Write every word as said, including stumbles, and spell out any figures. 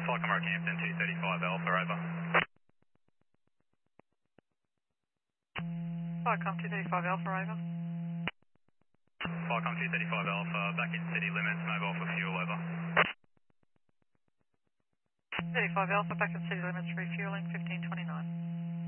Falcon Rockhampton two thirty-five Alpha, over. Falcon two thirty-five Alpha, over. Falcon two thirty-five Alpha, back in city limits, mobile for fuel, over. thirty-five Alpha, back in city limits, refueling, fifteen twenty-nine.